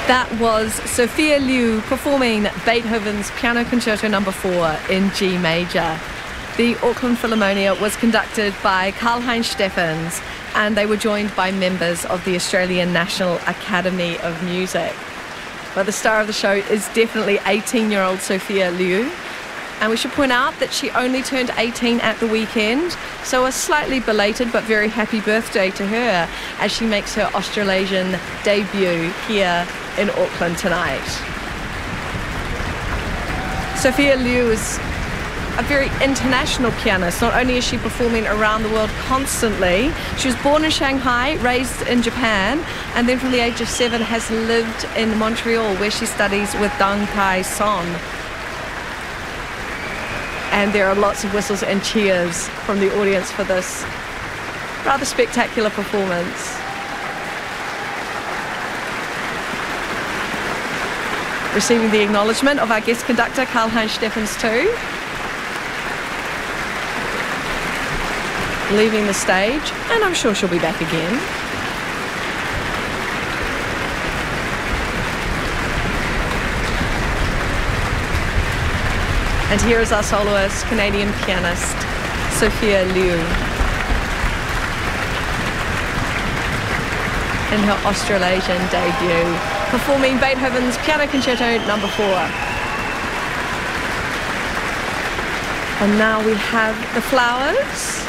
That was Sophia Liu performing Beethoven's Piano Concerto No. 4 in G major. The Auckland Philharmonia was conducted by Karl-Heinz Steffens, and they were joined by members of the Australian National Academy of Music. But the star of the show is definitely 18-year-old Sophia Liu. And we should point out that she only turned 18 at the weekend, so a slightly belated but very happy birthday to her as she makes her Australasian debut here in Auckland tonight. Sophia Liu is a very international pianist. Not only is she performing around the world constantly, she was born in Shanghai, raised in Japan, and then from the age of 7 has lived in Montreal, where she studies with Dong Kai Son. And there are lots of whistles and cheers from the audience for this rather spectacular performance. Receiving the acknowledgement of our guest conductor, Karl-Heinz Steffens too. Leaving the stage, and I'm sure she'll be back again. And here is our soloist, Canadian pianist, Sophia Liu, in her Australasian debut, performing Beethoven's Piano Concerto No. 4. And now we have the flowers.